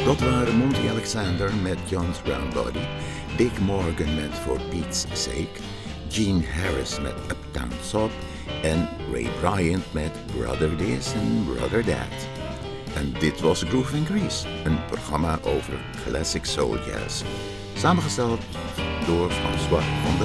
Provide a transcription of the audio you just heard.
Dat waren Monty Alexander met John's Brown Body, Dick Morgan met For Pete's Sake, Gene Harris met Uptown Sop en Ray Bryant met Brother This and Brother That. En dit was Groove and Grease, een programma over classic soul jazz. Samengesteld door François van der